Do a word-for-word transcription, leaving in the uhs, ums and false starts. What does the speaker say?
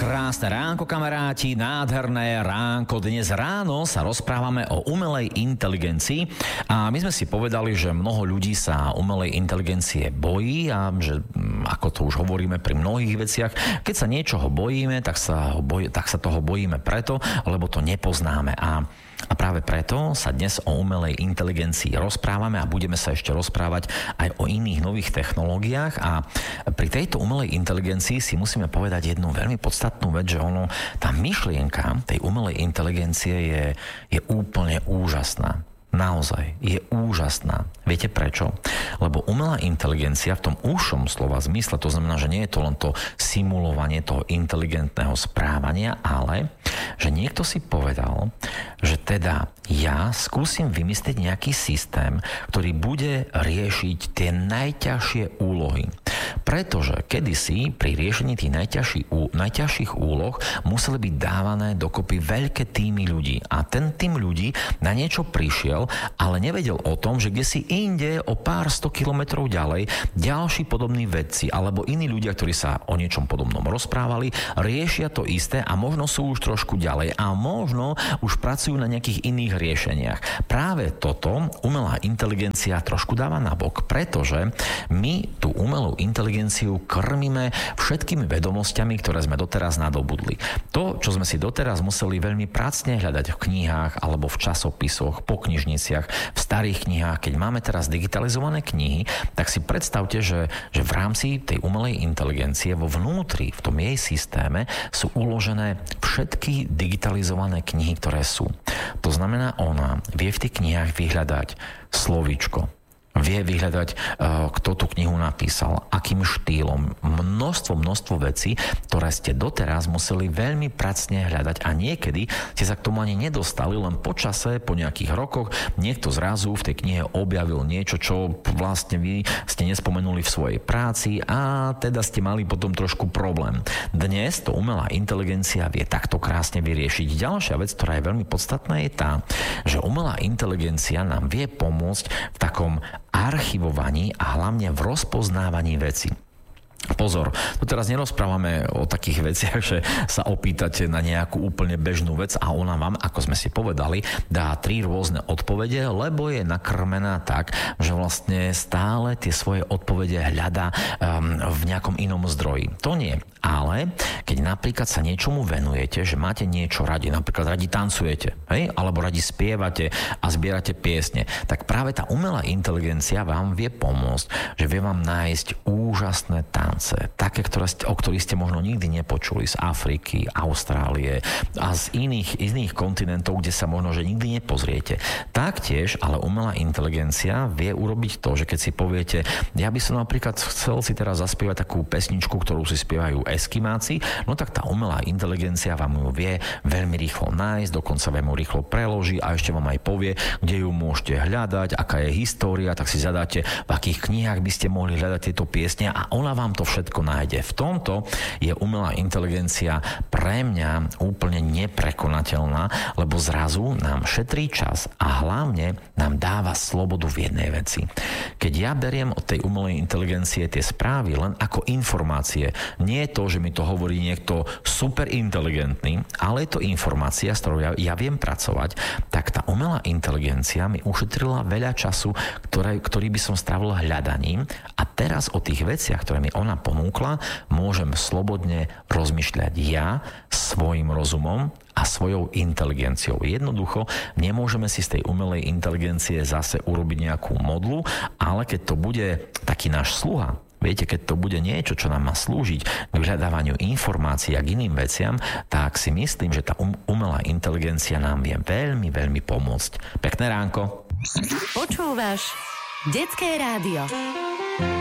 Krásne ránko, kamaráti, nádherné ránko. Dnes ráno sa rozprávame o umelej inteligencii a my sme si povedali, že mnoho ľudí sa umelej inteligencie bojí a že, ako to už hovoríme pri mnohých veciach, keď sa niečoho bojíme, tak sa, ho boj, tak sa toho bojíme preto, lebo to nepoznáme. A A práve preto sa dnes o umelej inteligencii rozprávame a budeme sa ešte rozprávať aj o iných nových technológiách. A pri tejto umelej inteligencii si musíme povedať jednu veľmi podstatnú vec, že ono, tá myšlienka tej umelej inteligencie je, je úplne úžasná. Naozaj, je úžasná. Viete prečo? Lebo umelá inteligencia v tom úšom slova zmysle, to znamená, že nie je to len to simulovanie toho inteligentného správania, ale že niekto si povedal, že teda ja skúsim vymyslieť nejaký systém, ktorý bude riešiť tie najťažšie úlohy. Pretože kedysi pri riešení tých najťažších, najťažších úloh museli byť dávané dokopy veľké týmy ľudí. A ten tým ľudí na niečo prišiel, ale nevedel o tom, že kde si inde o pár sto kilometrov ďalej ďalší podobní vedci alebo iní ľudia, ktorí sa o niečom podobnom rozprávali, riešia to isté a možno sú už trošku ďalej a možno už pracujú na nejakých iných riešeniach. Práve toto umelá inteligencia trošku dáva nabok, pretože my tú umelú inteligenciu krmíme všetkými vedomosťami, ktoré sme doteraz nadobudli. To, čo sme si doteraz museli veľmi pracne hľadať v knihách alebo v časopisoch, po knižniciach, v starých knihách, keď máme teraz digitalizované knihy, tak si predstavte, že, že v rámci tej umelej inteligencie vo vnútri, v tom jej systéme sú uložené všetky digitalizované knihy, ktoré sú. To znamená, ona vie v tých knihách vyhľadať slovíčko, vie vyhľadať, kto tú knihu napísal, akým štýlom, množstvo, množstvo vecí, ktoré ste doteraz museli veľmi pracne hľadať a niekedy ste sa k tomu ani nedostali, len po čase, po nejakých rokoch, niekto zrazu v tej knihe objavil niečo, čo vlastne vy ste nespomenuli v svojej práci a teda ste mali potom trošku problém. Dnes to umelá inteligencia vie takto krásne vyriešiť. Ďalšia vec, ktorá je veľmi podstatná, je tá, že umelá inteligencia nám vie pomôcť v takom archivovaní a hlavne v rozpoznávaní veci. Pozor, tu teraz nerozprávame o takých veciach, že sa opýtate na nejakú úplne bežnú vec a ona vám, ako sme si povedali, dá tri rôzne odpovede, lebo je nakrmená tak, že vlastne stále tie svoje odpovede hľadá um, v nejakom inom zdroji. To nie. Ale keď napríklad sa niečomu venujete, že máte niečo radi, napríklad radi tancujete, hej? Alebo radi spievate a zbierate piesne, tak práve tá umelá inteligencia vám vie pomôcť, že vie vám nájsť úžasné tance, také, ktoré ste, o ktorých ste možno nikdy nepočuli, z Afriky, Austrálie a z iných, iných kontinentov, kde sa možno, že nikdy nepozriete. Taktiež, ale umelá inteligencia vie urobiť to, že keď si poviete, ja by som napríklad chcel si teraz zaspievať takú pesničku, ktorú si spievajú Eskimáci, no tak tá umelá inteligencia vám ju vie veľmi rýchlo nájsť, dokonca vám ju rýchlo preloží a ešte vám aj povie, kde ju môžete hľadať, aká je história, tak si zadáte, v akých knihách by ste mohli hľadať tieto piesne a ona vám to všetko nájde. V tomto je umelá inteligencia pre mňa úplne neprekonateľná, lebo zrazu nám šetrí čas a hlavne nám dáva slobodu v jednej veci. Keď ja beriem od tej umelej inteligencie tie správy len ako informácie, nie je to, že mi to hovorí niekto super inteligentný, ale je to informácia, s ktorou ja, ja viem pracovať, tak tá umelá inteligencia mi ušetrila veľa času, ktoré, ktorý by som strávil hľadaním a teraz o tých veciach, ktoré mi ona ponúkla, môžem slobodne rozmýšľať ja svojim rozumom a svojou inteligenciou. Jednoducho nemôžeme si z tej umelej inteligencie zase urobiť nejakú modlu, ale keď to bude taký náš sluha, viete, keď to bude niečo, čo nám má slúžiť k vyhľadávaniu informácií a k iným veciam, tak si myslím, že tá um- umelá inteligencia nám vie veľmi, veľmi pomôcť. Pekné ránko. Počúvaš Detské rádio.